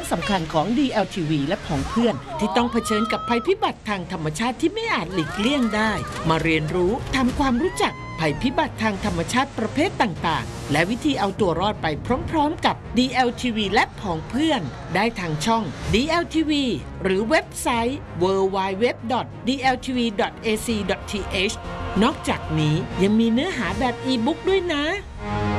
สำคัญของ DLTV และผองเพื่อนที่ต้องเผชิญกับภัยพิบัติทางธรรมชาติที่ไม่อาจหลีกเลี่ยงได้มาเรียนรู้ทำความรู้จักภัยพิบัติทางธรรมชาติประเภทต่างๆและวิธีเอาตัวรอดไปพร้อมๆกับ DLTV และผองเพื่อนได้ทางช่อง DLTV หรือเว็บไซต์ www.dltv.ac.th นอกจากนี้ยังมีเนื้อหาแบบอีบุ๊กด้วยนะ